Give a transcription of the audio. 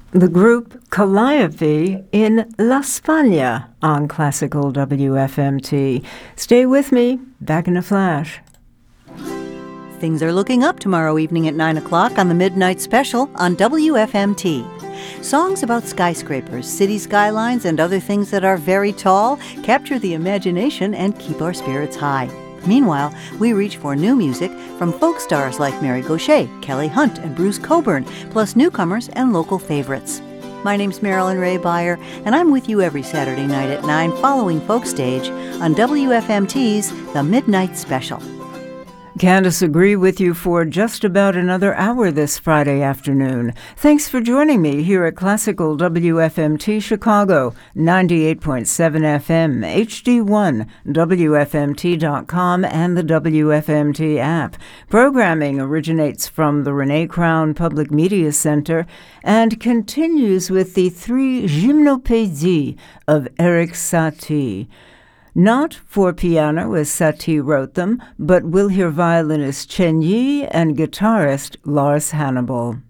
The group Calliope in La Spagna on Classical WFMT. Stay with me, back in a flash. Things are looking up tomorrow evening at 9 o'clock on the Midnight Special on WFMT. Songs about skyscrapers, city skylines, and other things that are very tall capture the imagination and keep our spirits high. Meanwhile, we reach for new music from folk stars like Mary Gauthier, Kelly Hunt, and Bruce Cockburn, plus newcomers and local favorites. My name's Marilyn Ray Beyer, and I'm with you every Saturday night at 9 following Folk Stage on WFMT's The Midnight Special. Candace agree with you for just about another hour this Friday afternoon. Thanks for joining me here at Classical WFMT Chicago, 98.7 FM, HD1, WFMT.com, and the WFMT app. Programming originates from the Renee Crown Public Media Center and continues with the three Gymnopédies of Erik Satie. Not for piano, as Satie wrote them, but we'll hear violinist Chen Yi and guitarist Lars Hannibal.